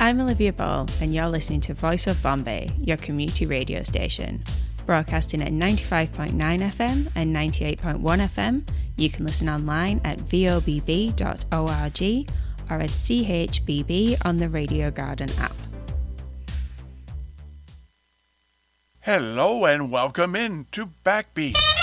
I'm Olivia Ball, and you're listening to Voice of Bombay, your community radio station. Broadcasting at 95.9 FM and 98.1 FM, you can listen online at vobb.org or as CHBB on the Radio Garden app. Hello and welcome in to Backbeat.